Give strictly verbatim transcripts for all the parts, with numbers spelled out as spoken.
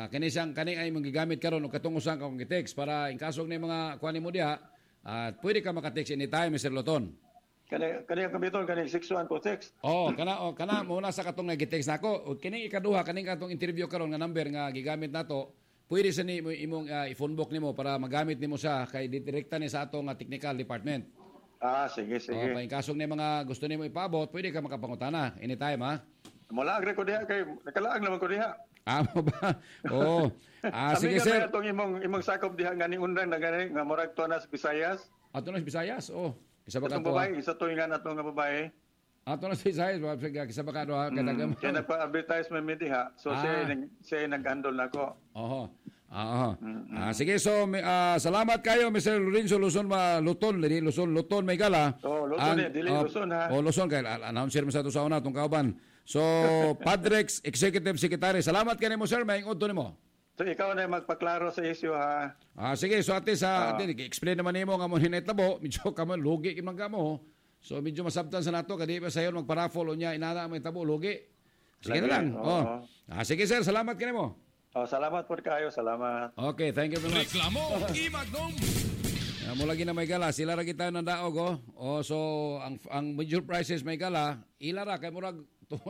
Ah, kani siyang kani ay magigamit karon og katong usa ka kong text para in kaso ni mga kuan nimo diha, at pwede ka maka-text anytime, Mister Loton. Kani kani ang kabiton kani six one two six. Oh, kana oh, kana muna sa katong nag-text nako. Og kini ikaduha kani katong interview karon nga number nga gigamit nato, pwede sa ni imong uh, i-phone book nimo para magamit nimo sa kay direkta ni sa ato nga technical department. Ah, sige sige. Oh, kay kasong ni mga gusto nimo ipaabot, pwede ka makapangutana anytime ha. Mula agre ko diha kay nakalaag naman ko diha. Amo ba? Oh. Ah, sige sir. Sabi ka imong imong sakop diha nga ni undan na gani nga murag tuwa sa Visayas. Ato na sa Visayas. Oh. Isa ba ka to? Babae, isa to nga nato nga babae. Ato na sa Visayas, isa ba ka do ha kadagam. Mm, kaya nagpa-advertisement mi diha. So ah. siya siya nag-handle nako. Oho. Ah, mm-hmm. ah, sige, so uh, salamat kayo, Mister Lorenzo Luzon, ma, Luton, Lili, Luzon, Luton, Maygala. Oh, Luton, eh, dili uh, Luzon, ha? Oh, Luzon, kaya announcer mo sa ito sa una, itong kauban. So, Padrex, Executive Secretary, salamat kayo mo, sir, may ingod to nimo. So, ikaw na magpaklaro sa issue, ha? Ah, sige, so ate, sa, uh, ate, explain naman nimo nga mo hinitabo, medyo ka man, lugi kimang ka mo. So, medyo masabtan sa nato, kadi pa sayo, magparafol, o niya, inana, may tabo, lugi. Sige na lang. Oh. Oh. Ah, sige, sir, salamat kayo mo. Oh, salamat po kayo, salamat. Okay, thank you very much. Reklamo, Imagnom. Uh, mula gina may gala, sila ra kita ng daog oh. Oh, so ang ang major prices may gala, ila ra kay murag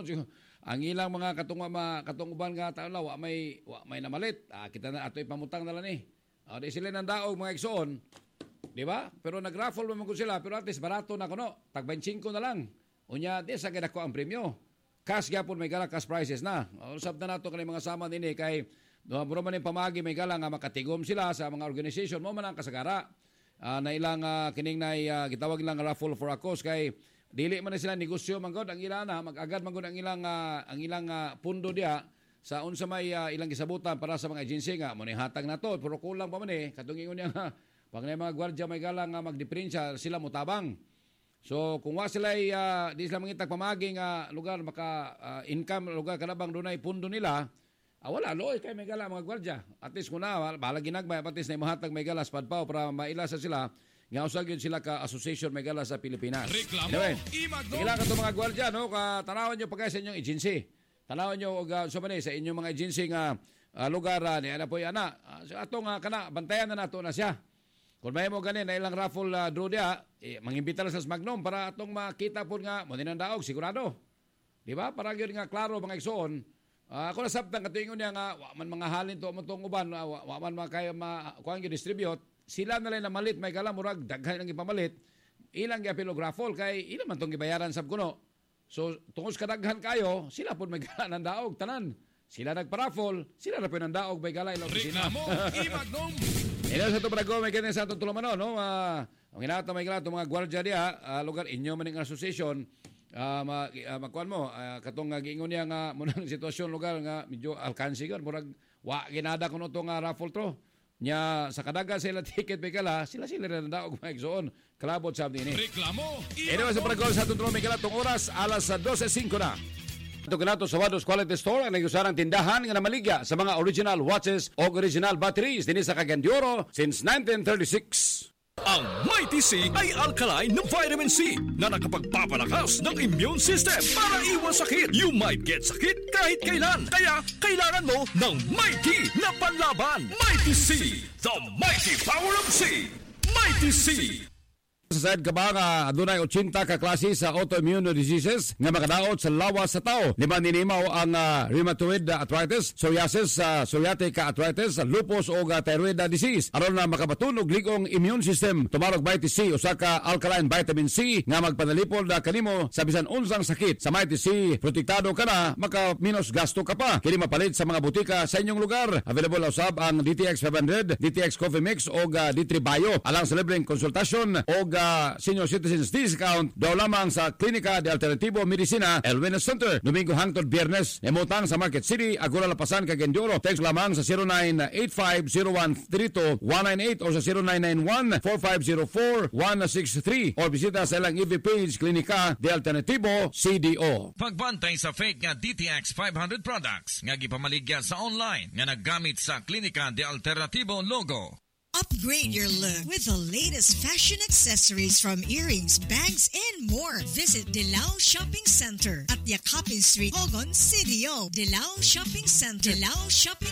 ang ilang mga katunga ma katunguban nga taon la wa may wa may namalit. Ah, kita na atoy pamutang na lang ni. Ah, di sila ng daog mga igsoon. Di ba? Pero nag-raffle man ko sila, pero at least barato na kuno. Tag twenty-five na lang. Unya di sa gid ako ang premyo. Cash gyapon may gala, cash prices na. Usab na nato kanay mga sama nini kay no bro man pamagi may gala nga makatigom sila sa mga organization mo man ang kasagara. Uh, na ilang uh, kining na uh, gitawag lang raffle for a cause kay dili man na sila negosyo man gud ang ilang na mag-agad man gud ang ilang uh, ang ilang uh, pundo diha sa unsa may uh, ilang gisabutan para sa mga agency nga mo ni hatag nato pero kulang pa man eh katong ingon niya nga pag na mga gwardiya may gala nga magdiferensya sila motabang. So kung wa sila uh, di sila mangitag pamagi nga lugar maka uh, income lugar kanabang dunay pundo nila, ah, wala loy kay may gala mga gwardiya. At least kuna bahala ginagmay at least na imahatag may gala sa padpaw para maila sa sila nga usag yun sila ka association may gala sa Pilipinas. Reklamo, anyway, Imagnom. kailangan ito mga gwardiya no ka tanawan nyo pagka sa inyong agency. Tanawan nyo og uh, so man sa inyong mga agency nga uh, lugar uh, ni ana po ana uh, atong uh, kana bantayan na nato na siya. Kung may mo ganin na ilang raffle uh, draw dia, eh, mangimbita lang sa Magnom para atong makita po nga mo din ang daog, sigurado. Di ba? Para yun nga klaro mga igsoon. Uh, ako nasabtang katuingon niya nga, wa man mga halin to mo itong uban, uh, wa, wa man mga kaya makuhaan yung distribute, sila na lang na malit, may kalamurag, daghay ng ipamalit, ilang gapilog raffle, kay ilang man itong ibayaran sa kuno. So, tungos kadaghan kayo, sila po may gala ng daog, tanan. Sila nagpa-raffle, sila na po ng daog, may gala ilang opisina. Reklamo, Imagnom. Ino sa ito parago, may ganyan sa itong tulumanon, no? Uh, ang hinata may gala, itong mga gwardiya diha, uh, lugar, inyo maning association, uh, ma, uh, magkuhan mo, uh, katong uh, giingon niya nga, muna ng sitwasyon, lugar, nga medyo alkansi ka, murag, wa, ginada ko no itong uh, raffle tro. Nya, sa kadaga sila ticket may gala, sila-sila na daog mga igsoon, kalabot sa abdi ni. Reklamo, Ino sa parago, sa itong tulumanon, may gala, itong oras, alas twelve five na. Ito kanato sa Wados Quality Store ang nagusarang tindahan nga namaligya sa mga original watches o original batteries din sa Cagayan de Oro since nineteen thirty-six. Ang Mighty C ay alkaline na vitamin C na nakapagpapalakas ng immune system para iwas sakit. You might get sakit kahit kailan. Kaya kailangan mo ng Mighty na panlaban. Mighty C, the mighty power of C. Mighty C. Sa side ka ba nga adunay eighty ka klase sa autoimmune diseases nga makadaot sa lawas sa tao. Lima ninimaw ang uh, rheumatoid arthritis, psoriasis, uh, psoriatic arthritis, lupus o uh, thyroid disease. Aron na makabatunog ligong immune system, tumarog Mighty C usa ka alkaline vitamin C nga magpanalipol na kanimo sa bisan unsang sakit. Sa Mighty C, protektado ka na, maka minus gasto ka pa. Kini mapalit sa mga butika sa inyong lugar. Available usab ang D T X five hundred, D T X Coffee Mix o uh, D three Bio. Alang sa libreng konsultasyon o Uh, senior citizens discount daw lamang sa Klinika de Alternativo Medicina El Wellness Center. Domingo hangtod Biyernes, emutang sa Market City, Agora Lapasan, Cagayan de Oro. Text lamang sa zero nine eight five zero one three two one nine eight o sa zero nine nine one four five zero four one six three or bisita sa ilang E V page Klinika de Alternativo C D O. Pagbantay sa fake nga D T X five hundred products nga gipamaligya sa online nga naggamit sa Klinika de Alternativo logo. Upgrade your look with the latest fashion accessories from earrings, bags, and more. Visit Dilao Shopping Center at Yakapin Street, Ogon City. Dilao Shopping Center. Dilao Shopping